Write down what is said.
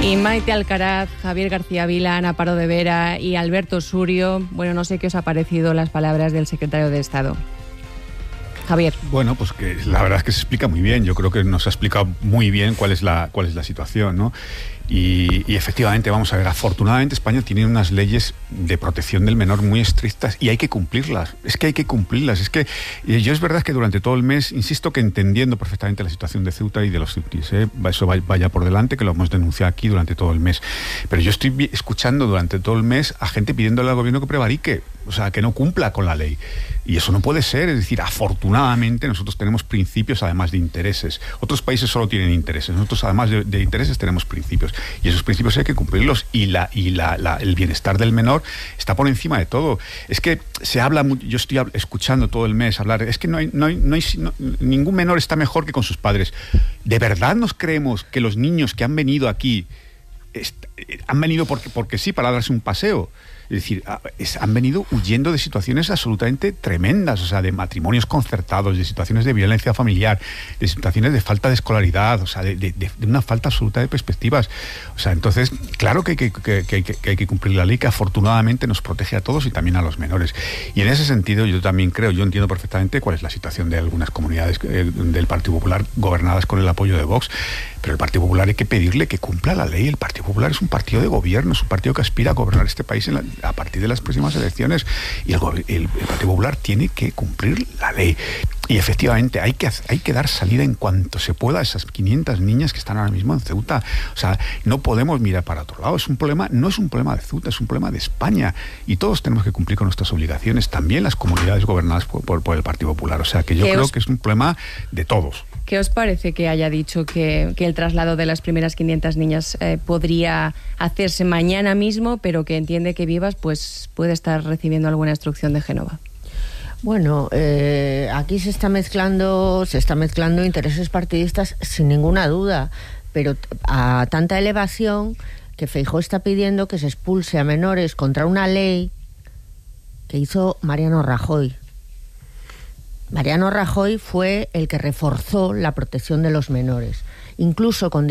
Y Maite Alcaraz, Javier García Vila, Ana Pardo de Vera y Alberto Surio. Bueno, no sé qué os ha parecido las palabras del secretario de Estado. Javier. Bueno, pues que la verdad es que se explica muy bien. Yo creo que nos ha explicado muy bien cuál es la situación, ¿no? Y efectivamente, vamos a ver, afortunadamente España tiene unas leyes de protección del menor muy estrictas y hay que cumplirlas. Es que hay que cumplirlas. Es que yo es verdad que durante todo el mes, insisto que entendiendo perfectamente la situación de Ceuta y de los ceutíes, eso vaya por delante, que lo hemos denunciado aquí durante todo el mes. Pero yo estoy escuchando durante todo el mes a gente pidiéndole al gobierno que prevarique, o sea, que no cumpla con la ley. Y eso no puede ser. Es decir, afortunadamente nosotros tenemos principios además de intereses. Otros países solo tienen intereses. Nosotros además de intereses tenemos principios. Y esos principios hay que cumplirlos. Y el bienestar del menor está por encima de todo. Es que se habla, yo estoy escuchando todo el mes hablar, es que ningún menor está mejor que con sus padres. ¿De verdad nos creemos que los niños que han venido aquí han venido porque sí, para darse un paseo? Es decir, han venido huyendo de situaciones absolutamente tremendas, o sea, de matrimonios concertados, de situaciones de violencia familiar, de situaciones de falta de escolaridad, o sea, de una falta absoluta de perspectivas. O sea, entonces, claro que hay que cumplir la ley, que afortunadamente nos protege a todos y también a los menores. Y en ese sentido, yo entiendo perfectamente cuál es la situación de algunas comunidades del Partido Popular gobernadas con el apoyo de Vox, pero el Partido Popular hay que pedirle que cumpla la ley. El Partido Popular es un partido de gobierno, es un partido que aspira a gobernar este país a partir de las próximas elecciones, y el Partido Popular tiene que cumplir la ley. Y efectivamente hay que dar salida en cuanto se pueda a esas 500 niñas que están ahora mismo en Ceuta. O sea, no podemos mirar para otro lado. No es un problema de Ceuta, es un problema de España. Y todos tenemos que cumplir con nuestras obligaciones, también las comunidades gobernadas por el Partido Popular. O sea, que yo creo que es un problema de todos. ¿Qué os parece que haya dicho que el traslado de las primeras 500 niñas podría hacerse mañana mismo, pero que entiende que Vivas pues puede estar recibiendo alguna instrucción de Génova? Bueno, aquí se está mezclando intereses partidistas sin ninguna duda, pero a tanta elevación que Feijóo está pidiendo que se expulse a menores contra una ley que hizo Mariano Rajoy. Mariano Rajoy fue el que reforzó la protección de los menores, incluso con